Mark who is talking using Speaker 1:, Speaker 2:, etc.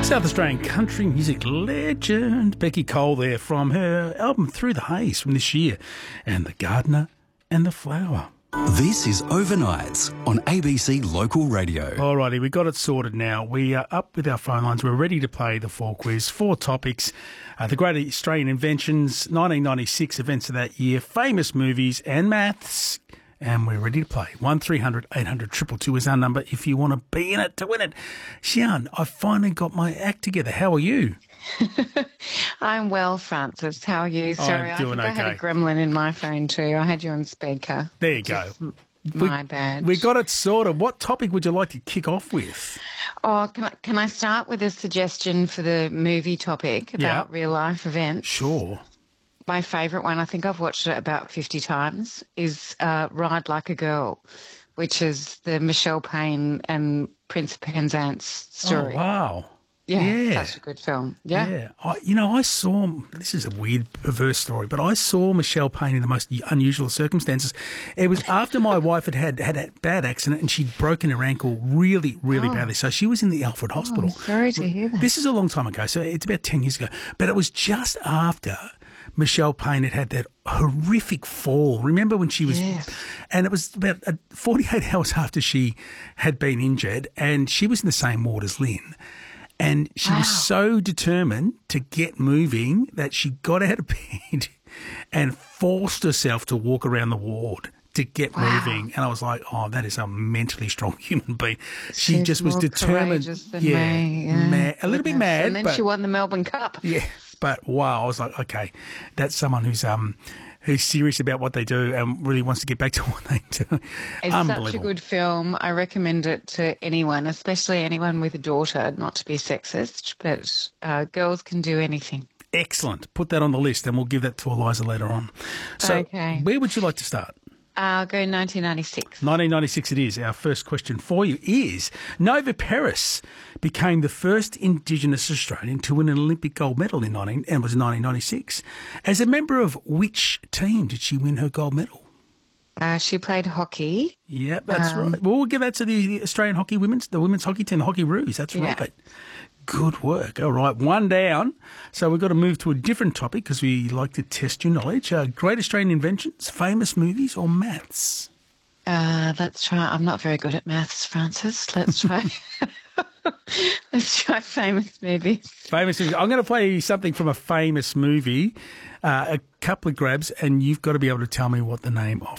Speaker 1: South Australian country music legend Becky Cole there from her album Through the Haze from this year, and The Gardener and the Flower.
Speaker 2: This is Overnights on ABC Local Radio.
Speaker 1: Alrighty, we got it sorted now. We are up with our phone lines. We're ready to play the 4 quiz. 4 topics. The Great Australian Inventions, 1996 events of that year, famous movies and maths. And we're ready to play. 1300 800 222 is our number if you want to be in it to win it. Sian, I finally got my act together. How are you?
Speaker 3: I'm well, Francis. How are you? Sorry,
Speaker 1: I'm doing
Speaker 3: I had a gremlin in my phone too. I had you on speaker.
Speaker 1: There you go.
Speaker 3: My bad.
Speaker 1: We got it sorted. What topic would you like to kick off with?
Speaker 3: Oh, can I start with a suggestion for the movie topic about real life events?
Speaker 1: Sure.
Speaker 3: My favourite one, I think I've watched it about 50 times, is Ride Like a Girl, which is the Michelle Payne and Prince Penzance story.
Speaker 1: Oh, wow.
Speaker 3: Yeah, such a good film. Yeah.
Speaker 1: I saw, this is a weird, perverse story, but I saw Michelle Payne in the most unusual circumstances. It was after my wife had a bad accident and she'd broken her ankle really, really badly. So she was in the Alfred Hospital.
Speaker 3: I'm sorry to hear that.
Speaker 1: This is a long time ago, so it's about 10 years ago. But it was just after Michelle Payne had that horrific fall. Remember when she was...
Speaker 3: Yes.
Speaker 1: And it was about 48 hours after she had been injured, and she was in the same ward as Lynn. And she was so determined to get moving that she got out of bed and forced herself to walk around the ward to get moving. And I was like, oh, that is a mentally strong human being. She just was determined.
Speaker 3: Than me.
Speaker 1: A little bit mad.
Speaker 3: And then she won the Melbourne Cup.
Speaker 1: Yeah. But wow, I was like, okay, that's someone who's serious about what they do and really wants to get back to what they do.
Speaker 3: It's such a good film. I recommend it to anyone, especially anyone with a daughter, not to be sexist, but girls can do anything.
Speaker 1: Excellent. Put that on the list and we'll give that to Eliza later on. So where would you like to start?
Speaker 3: I'll go 1996.
Speaker 1: 1996 it is. Our first question for you is, Nova Peris became the first Indigenous Australian to win an Olympic gold medal in 1996. As a member of which team did she win her gold medal?
Speaker 3: She played hockey.
Speaker 1: Yeah, that's right. Well, we'll give that to the Australian women's hockey team, the Hockey Roos. That's right. Good work. All right, 1 down. So we've got to move to a different topic because we like to test your knowledge. Great Australian inventions, famous movies or maths?
Speaker 3: Let's try. I'm not very good at maths, Francis. Let's try. Let's try famous movies.
Speaker 1: Famous movies. I'm going to play something from a famous movie, a couple of grabs, and you've got to be able to tell me what the name of